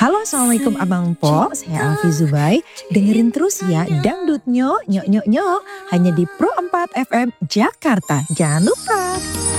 Halo, assalamualaikum Abang Po, saya Alfi Zubai. Dengerin terus ya Dangdut Nyok Nyok Nyok Nyok hanya di Pro 4 FM Jakarta. Jangan lupa.